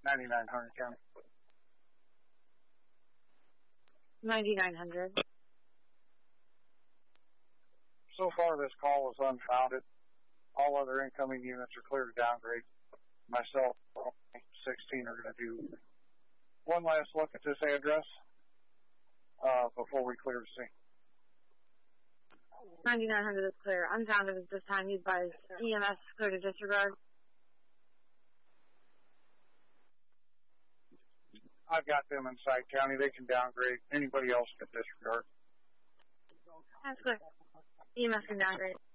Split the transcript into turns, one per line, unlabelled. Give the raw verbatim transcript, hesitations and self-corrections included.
ninety-nine hundred County.
ninety-nine hundred.
So far, this call is unfounded. All other incoming units are clear to downgrade. Myself, sixteen are going to do one last look at this address uh, before we clear the scene.
ninety-nine hundred is clear. Unfounded at this time. Used by E M S clear to disregard.
I've got them inside county. They can downgrade. Anybody else can disregard.
That's clear. E M S can downgrade.